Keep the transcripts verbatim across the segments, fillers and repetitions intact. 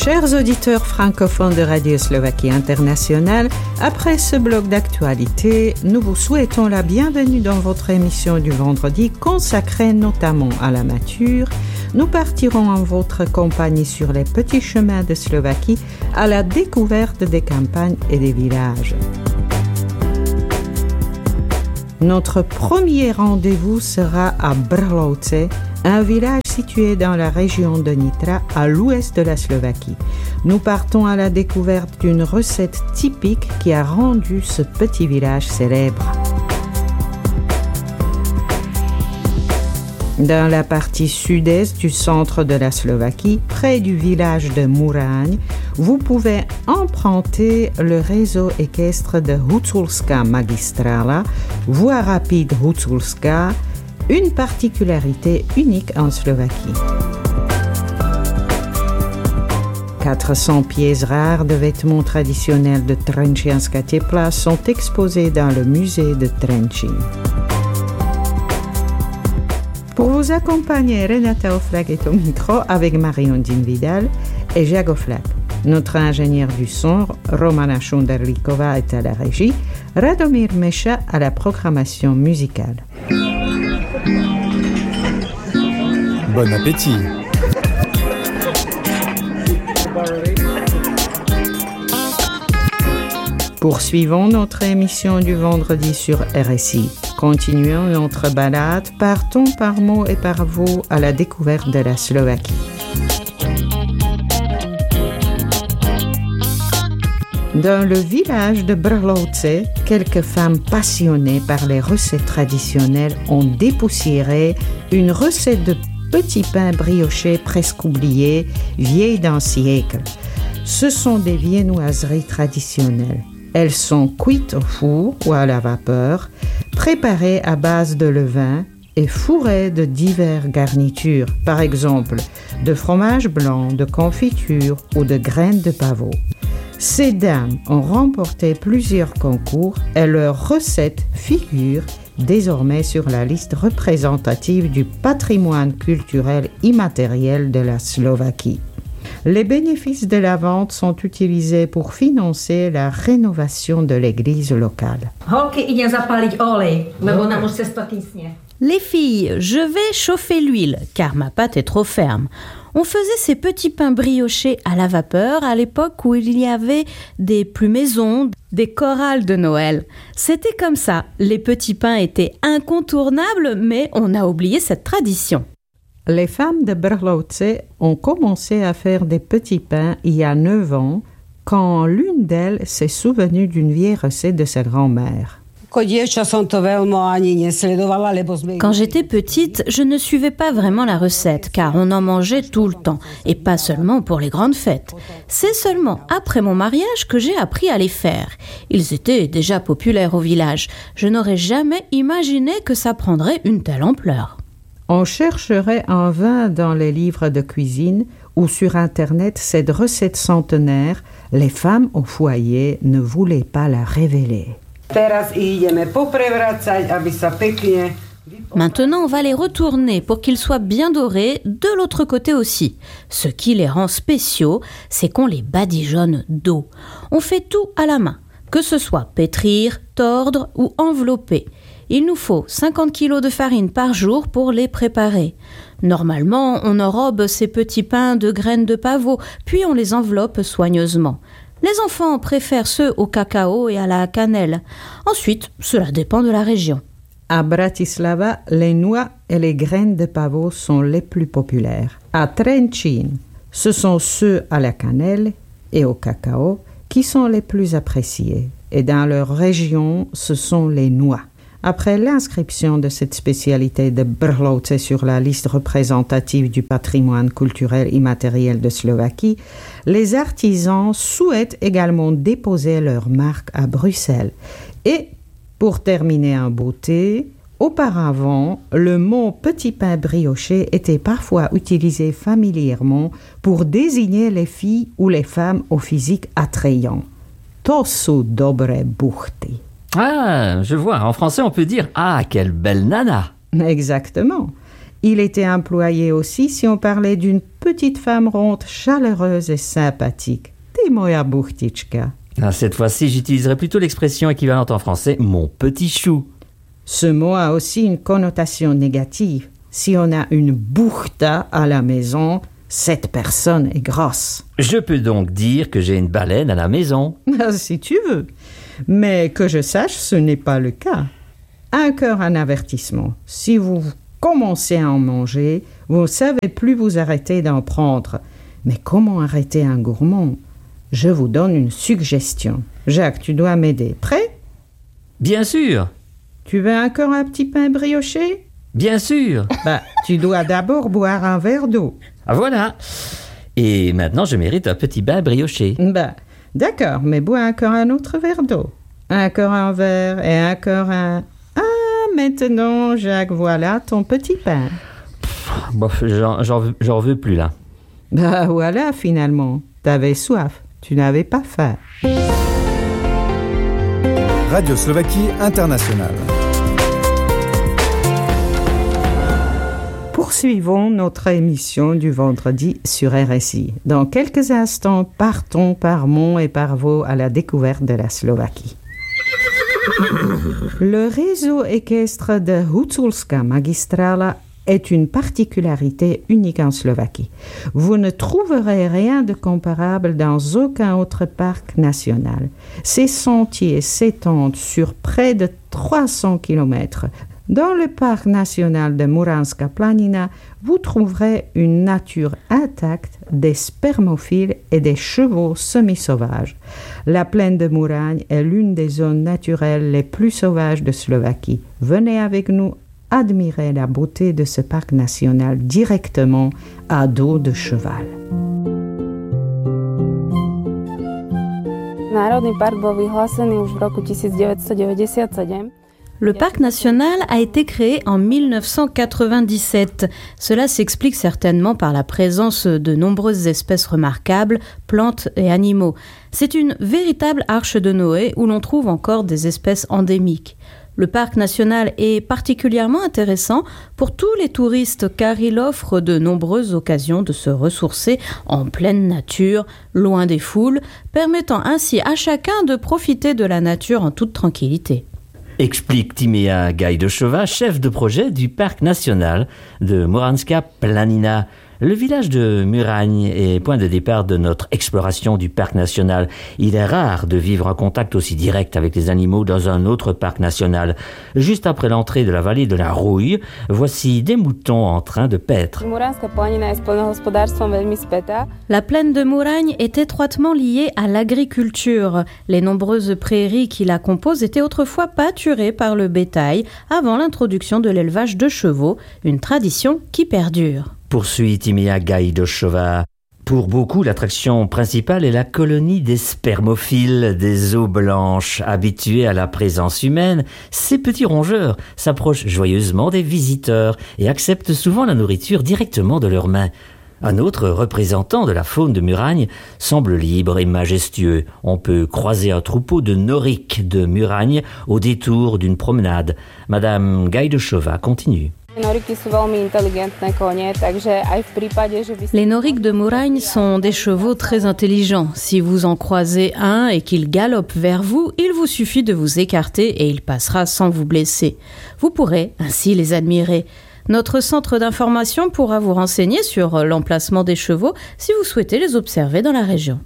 Chers auditeurs francophones de Radio Slovaquie Internationale, après ce bloc d'actualité, nous vous souhaitons la bienvenue dans votre émission du vendredi consacrée notamment à la nature. Nous partirons en votre compagnie sur les petits chemins de Slovaquie à la découverte des campagnes et des villages. Notre premier rendez-vous sera à Brlovce, un village situé dans la région de Nitra, à l'ouest de la Slovaquie. Nous partons à la découverte d'une recette typique qui a rendu ce petit village célèbre. Dans la partie sud-est du centre de la Slovaquie, près du village de Muraň, vous pouvez emprunter le réseau équestre de Huculská magistrala, voie rapide Huculská, une particularité unique en Slovaquie. quatre cents pièces rares de vêtements traditionnels de Trenčianska tepla sont exposées dans le musée de Trenčín. Pour vous accompagner, Renata Oflak est au micro avec Marie-Ondine Vidal et Jacques Oflak. Notre ingénieur du son, Romana Šunderlíková, est à la régie, Radomír Meša à la programmation musicale. Bon appétit! Poursuivons notre émission du vendredi sur R S I. Continuons notre balade, partons par mots et par vous à la découverte de la Slovaquie. Dans le village de Brlovce, quelques femmes passionnées par les recettes traditionnelles ont dépoussiéré une recette de petits pains briochés presque oubliés, vieille d'un siècle. Ce sont des viennoiseries traditionnelles. Elles sont cuites au four ou à la vapeur, préparées à base de levain et fourrées de diverses garnitures, par exemple de fromage blanc, de confiture ou de graines de pavot. Ces dames ont remporté plusieurs concours et leurs recettes figurent désormais sur la liste représentative du patrimoine culturel immatériel de la Slovaquie. Les bénéfices de la vente sont utilisés pour financer la rénovation de l'église locale. Les filles, je vais chauffer l'huile, car ma pâte est trop ferme. On faisait ces petits pains briochés à la vapeur à l'époque où il y avait des plumaisons, des chorales de Noël. C'était comme ça. Les petits pains étaient incontournables, mais on a oublié cette tradition. Les femmes de Brlovce ont commencé à faire des petits pains il y a neuf ans, quand l'une d'elles s'est souvenue d'une vieille recette de sa grand-mère. Quand j'étais petite, je ne suivais pas vraiment la recette, car on en mangeait tout le temps, et pas seulement pour les grandes fêtes. C'est seulement après mon mariage que j'ai appris à les faire. Ils étaient déjà populaires au village. Je n'aurais jamais imaginé que ça prendrait une telle ampleur. On chercherait en vain dans les livres de cuisine ou sur Internet cette recette centenaire. Les femmes au foyer ne voulaient pas la révéler. Maintenant, on va les retourner pour qu'ils soient bien dorés de l'autre côté aussi. Ce qui les rend spéciaux, c'est qu'on les badigeonne d'eau. On fait tout à la main, que ce soit pétrir, tordre ou envelopper. Il nous faut cinquante kilos de farine par jour pour les préparer. Normalement, on enrobe ces petits pains de graines de pavot, puis on les enveloppe soigneusement. Les enfants préfèrent ceux au cacao et à la cannelle. Ensuite, cela dépend de la région. À Bratislava, les noix et les graines de pavot sont les plus populaires. À Trenčín, ce sont ceux à la cannelle et au cacao qui sont les plus appréciés. Et dans leur région, ce sont les noix. Après l'inscription de cette spécialité de Brlovce sur la liste représentative du patrimoine culturel immatériel de Slovaquie, les artisans souhaitent également déposer leur marque à Bruxelles. Et, pour terminer en beauté, auparavant, le mot petit pain brioché était parfois utilisé familièrement pour désigner les filles ou les femmes au physique attrayant. To sú dobré buchty. Ah, je vois. En français, on peut dire « Ah, quelle belle nana !» Exactement. Il était employé aussi si on parlait d'une petite femme ronde, chaleureuse et sympathique. Ty moja buchtička. Ah, cette fois-ci, j'utiliserai plutôt l'expression équivalente en français « mon petit chou ». Ce mot a aussi une connotation négative. Si on a une buchta à la maison, cette personne est grosse. Je peux donc dire que j'ai une baleine à la maison. Si tu veux. Mais que je sache, ce n'est pas le cas. Encore un avertissement. Si vous commencez à en manger, vous ne savez plus vous arrêter d'en prendre. Mais comment arrêter un gourmand ? Je vous donne une suggestion. Jacques, tu dois m'aider. Prêt ? Bien sûr. Tu veux encore un petit pain brioché ? Bien sûr. Bah, tu dois d'abord boire un verre d'eau. Ah voilà. Et maintenant, je mérite un petit bain brioché. Bah, d'accord, mais bois encore un autre verre d'eau. Encore un verre et encore un... Ah, maintenant, Jacques, voilà ton petit pain. Bof, j'en, j'en, veux, j'en veux plus là. Bah voilà, finalement. T'avais soif. Tu n'avais pas faim. Radio Slovaquie Internationale. Poursuivons notre émission du vendredi sur R S I. Dans quelques instants, partons par Mont et par Vaux à la découverte de la Slovaquie. Le réseau équestre de Huculska Magistrala est une particularité unique en Slovaquie. Vous ne trouverez rien de comparable dans aucun autre parc national. Ces sentiers s'étendent sur près de trois cents kilomètres. Dans le parc national de Muranska Planina, vous trouverez une nature intacte des spermophiles et des chevaux semi-sauvages. La plaine de Muraň est l'une des zones naturelles les plus sauvages de Slovaquie. Venez avec nous admirer la beauté de ce parc national directement à dos de cheval. Národný park bol vyhlásený už v roku devätnásťstodeväťdesiatsedem. Le parc national a été créé en dix-neuf cent quatre-vingt-dix-sept. Cela s'explique certainement par la présence de nombreuses espèces remarquables, plantes et animaux. C'est une véritable arche de Noé où l'on trouve encore des espèces endémiques. Le parc national est particulièrement intéressant pour tous les touristes car il offre de nombreuses occasions de se ressourcer en pleine nature, loin des foules, permettant ainsi à chacun de profiter de la nature en toute tranquillité. Explique Timea Gajdošová, chef de projet du parc national de Muranska Planina. Le village de Muraň est point de départ de notre exploration du parc national. Il est rare de vivre en contact aussi direct avec les animaux dans un autre parc national. Juste après l'entrée de la vallée de la Rouille, voici des moutons en train de paître. La plaine de Muraň est étroitement liée à l'agriculture. Les nombreuses prairies qui la composent étaient autrefois pâturées par le bétail avant l'introduction de l'élevage de chevaux, une tradition qui perdure. Poursuit Timea Gajdošová. Pour beaucoup, l'attraction principale est la colonie des spermophiles, des os blanches. Habitués à la présence humaine, ces petits rongeurs s'approchent joyeusement des visiteurs et acceptent souvent la nourriture directement de leurs mains. Un autre représentant de la faune de Muraň semble libre et majestueux. On peut croiser un troupeau de noriques de Muraň au détour d'une promenade. Madame Gajdošová continue. Les noriques de Muraň sont des chevaux très intelligents. Si vous en croisez un et qu'il galope vers vous, il vous suffit de vous écarter et il passera sans vous blesser. Vous pourrez ainsi les admirer. Notre centre d'information pourra vous renseigner sur l'emplacement des chevaux si vous souhaitez les observer dans la région.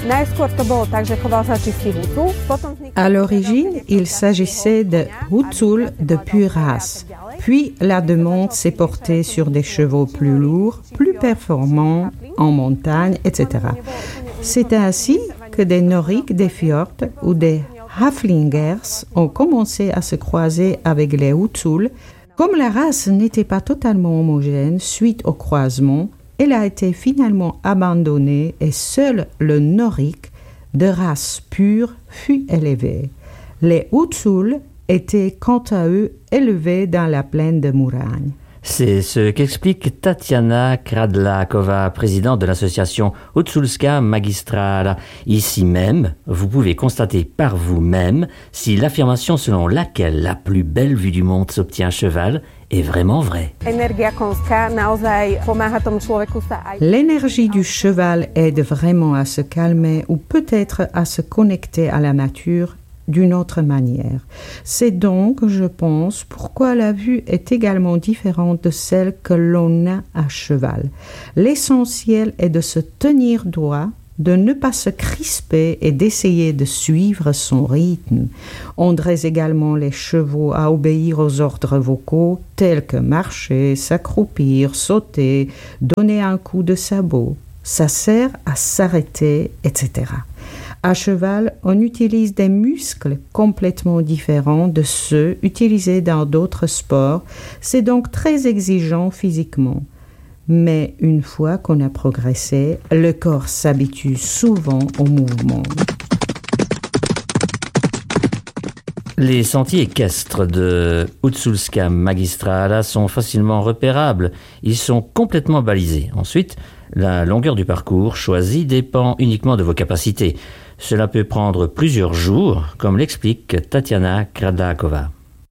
À l'origine, il s'agissait de Hucul de pure race. Puis la demande s'est portée sur des chevaux plus lourds, plus performants en montagne, et cetera. C'est ainsi que des noriques des fjords ou des haflingers ont commencé à se croiser avec les Hucul. Comme la race n'était pas totalement homogène suite au croisement, elle a été finalement abandonnée et seul le norique de race pure fut élevé. Les Hucul étaient quant à eux élevés dans la plaine de Muraň. C'est ce qu'explique Tatiana Kradlakova, présidente de l'association Huculska Magistrala. Ici même, vous pouvez constater par vous-même si l'affirmation selon laquelle la plus belle vue du monde s'obtient à cheval est vraiment vraie. L'énergie du cheval aide vraiment à se calmer ou peut-être à se connecter à la nature d'une autre manière. C'est donc, je pense, pourquoi la vue est également différente de celle que l'on a à cheval. L'essentiel est de se tenir droit, de ne pas se crisper et d'essayer de suivre son rythme. On dresse également les chevaux à obéir aux ordres vocaux tels que marcher, s'accroupir, sauter, donner un coup de sabot. Ça sert à s'arrêter, et cetera. À cheval, on utilise des muscles complètement différents de ceux utilisés dans d'autres sports. C'est donc très exigeant physiquement. Mais une fois qu'on a progressé, le corps s'habitue souvent au mouvement. Les sentiers équestres de Huculska Magistrala sont facilement repérables. Ils sont complètement balisés. Ensuite, la longueur du parcours choisi dépend uniquement de vos capacités. Cela peut prendre plusieurs jours, comme l'explique Tatiana Kradlakova.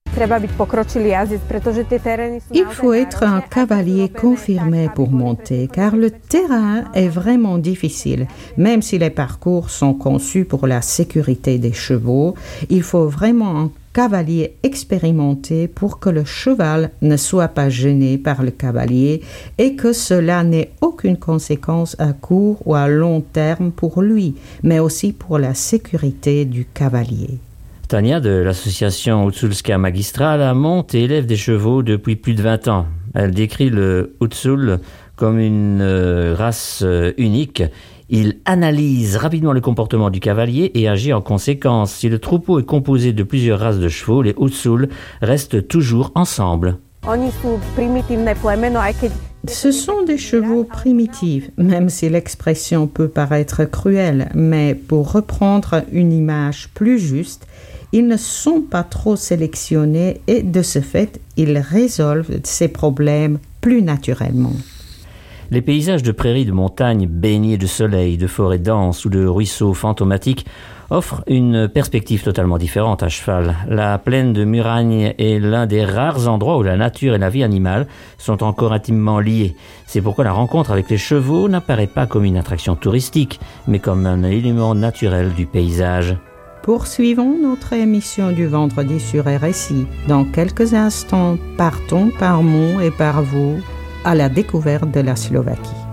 Il faut être un cavalier confirmé pour monter, car le terrain est vraiment difficile. Même si les parcours sont conçus pour la sécurité des chevaux, il faut vraiment un cavalier expérimenté pour que le cheval ne soit pas gêné par le cavalier et que cela n'ait aucune conséquence à court ou à long terme pour lui, mais aussi pour la sécurité du cavalier. Tania de l'association Huculska Magistrala monte et élève des chevaux depuis plus de vingt ans. Elle décrit le Hucul comme une euh, race euh, unique. Il analyse rapidement le comportement du cavalier et agit en conséquence. Si le troupeau est composé de plusieurs races de chevaux, les Hucul restent toujours ensemble. Ce sont des chevaux primitifs, même si l'expression peut paraître cruelle, mais pour reprendre une image plus juste, ils ne sont pas trop sélectionnés et de ce fait, ils résolvent ces problèmes plus naturellement. Les paysages de prairies de montagne baignés de soleil, de forêts denses ou de ruisseaux fantomatiques offrent une perspective totalement différente à cheval. La plaine de Muragne est l'un des rares endroits où la nature et la vie animale sont encore intimement liées. C'est pourquoi la rencontre avec les chevaux n'apparaît pas comme une attraction touristique, mais comme un élément naturel du paysage. Poursuivons notre émission du vendredi sur R S I. Dans quelques instants, partons par Mont et par vous à la découverte de la Slovaquie.